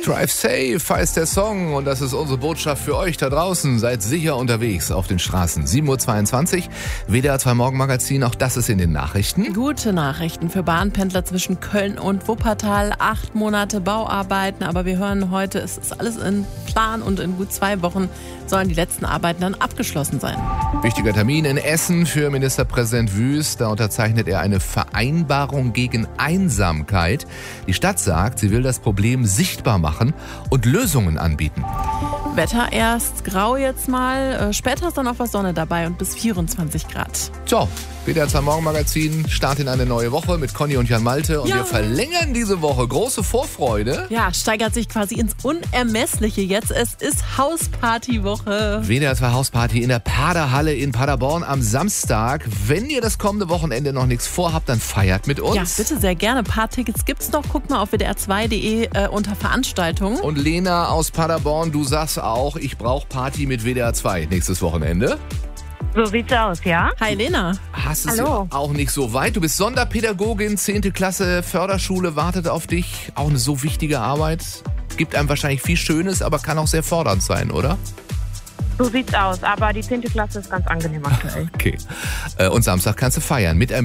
Drive Safe heißt der Song und das ist unsere Botschaft für euch da draußen. Seid sicher unterwegs auf den Straßen. 7.22 Uhr, WDR 2 Morgenmagazin, auch das ist in den Nachrichten. Gute Nachrichten für Bahnpendler zwischen Köln und Wuppertal. 8 Monate Bauarbeiten, aber wir hören heute, es ist alles in Plan und in gut 2 Wochen sollen die letzten Arbeiten dann abgeschlossen sein. Wichtiger Termin in Essen für Ministerpräsident Wüst. Da unterzeichnet er eine Vereinbarung gegen Einsamkeit. Die Stadt sagt, sie will das Problem sichtbar machen und Lösungen anbieten. Wetter erst grau jetzt mal, später ist dann auch was Sonne dabei und bis 24 Grad. So, WDR 2 Morgenmagazin, Start in eine neue Woche mit Conny und Jan Malte und wir verlängern diese Woche. Große Vorfreude. Ja, steigert sich quasi ins Unermessliche jetzt. Es ist Hauspartywoche. WDR 2 Hausparty in der Paderhalle in Paderborn am Samstag. Wenn ihr das kommende Wochenende noch nichts vorhabt, dann feiert mit uns. Ja, bitte sehr gerne. Ein paar Tickets gibt's noch. Guckt mal auf wdr2.de unter Veranstaltungen. Und Lena aus Paderborn, du sagst auch, ich brauche Party mit WDR 2 nächstes Wochenende. So sieht's aus, ja? Hi Lena. Hast es ja auch nicht so weit. Du bist Sonderpädagogin, 10. Klasse, Förderschule wartet auf dich. Auch eine so wichtige Arbeit. Gibt einem wahrscheinlich viel Schönes, aber kann auch sehr fordernd sein, oder? So sieht's aus, aber die 10. Klasse ist ganz angenehm aktuell. Okay. Und Samstag kannst du feiern mit